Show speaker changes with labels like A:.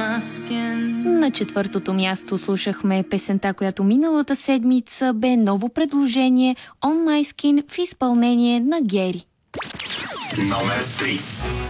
A: На четвъртото място слушахме песента, която миналата седмица бе ново предложение On My Skin в изпълнение на Гери.
B: Номер 3.